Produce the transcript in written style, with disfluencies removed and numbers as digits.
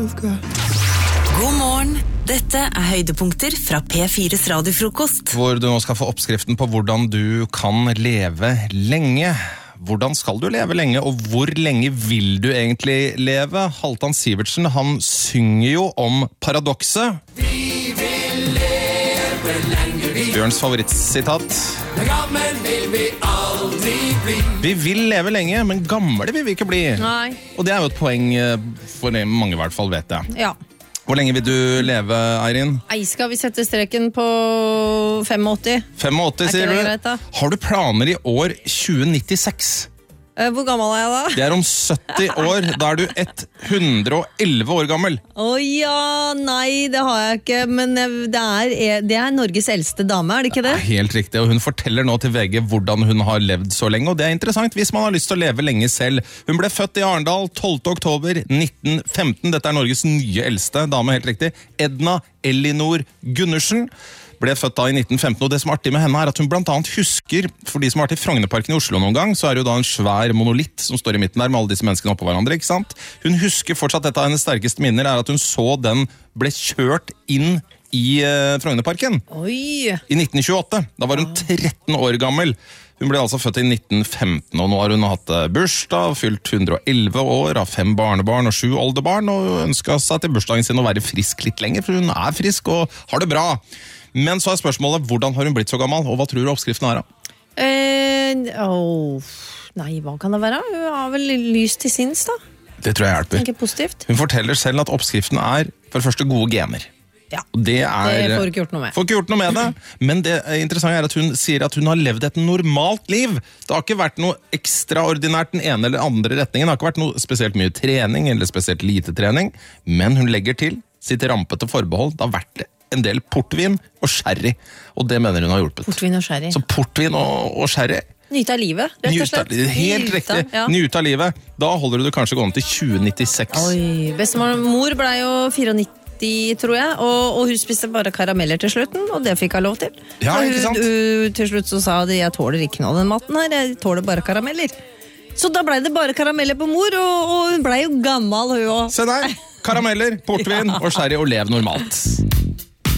God morgen, dette høydepunkter fra P4's radiofrokost. Hvor du nå skal få oppskriften på hvordan du kan leve lenge. Hvordan skal du leve lenge, og hvor lenge vil du egentlig leve? Halvdan Sivertsen, han synger jo om paradokset. Vi vil leve lenger, Bjørns favorittsitat. men gammel vil vi aldri bli. Vi vil leve lenge, men gamle vil vi ikke bli. Nei. Og det er jo et poeng for mange i hvert fall, vet jeg. Ja. Hvor lenge vil du leve, Eirin? Nei, skal vi sette streken på 85? 85, sier det du? greit, da? Har du planer i år 2096? Hvor gammel er jeg da? Det er om 70 år. Da er du 111 år gammel. Ja, nei, det har jeg ikke. Men det er Norges eldste dame, er det ikke det? Helt riktig, og hun forteller nå til VG hvordan hun har levd så lenge, og det er interessant hvis man har lyst til å leve lenge selv. Hun ble født i Arendal 12. oktober 1915. Dette er Norges nye eldste dame, helt riktig. Edna Elinor Gundersen ble født da i 1915, og det som er artig med henne er at hun blant annet husker, for de som har vært i Frognerparken i Oslo noen gang, så er det jo da en svær monolitt som står i midten der med alle disse menneskene oppå hverandre, ikke sant? Hun husker fortsatt dette av hennes sterkeste minner, er at hun så den ble kjørt inn i Frognerparken. Oi! I 1928, da var hun 13 år gammel. Hun ble altså født i 1915, og nå har hun hatt bursdag, fylt 111 år, har 5 barnebarn og 7 oldebarn, og ønsket seg til bursdagen sin å være frisk litt lenger, for hun er frisk og har det bra. Men så er spørsmålet, hvordan har hun blitt så gammel, og hva tror du oppskriften er da? Nei, hva kan det være? Hun har vel lys til sinns, da. Det tror jeg hjelper. Ikke positivt. Hun forteller selv at oppskriften er, for det første, gode gener. Ja, Og det får du ikke gjort noe med. Får ikke gjort noe med det, men det interessante er at hun sier at hun har levd et normalt liv. Det har ikke vært noe ekstraordinært den ene eller andre retningen. Det har ikke vært noe spesielt mye trening eller spesielt lite trening, men hun legger til sitt rampete forbehold. Det har vært en del portvin og sherry, og det mener hun har hjulpet. Portvin og sherry. Så portvin og sherry. Nyte av livet, rett og slett. Helt riktig. Ja. Nyte av livet. Da holder du det kanskje gående til 2096. Oi, bestemor ble jo 94, tror jeg, og hun spiste bare karameller til slutten, og det fikk hun lov til. Ja, Så ikke sant? hun til slutt så sa de, jeg tåler ikke noe av den maten her, jeg tåler bare karameller. Så da ble det bare karameller på mor, og hun ble jo gammel, hun også. Se der, karameller, portvin og sherry og lev normalt.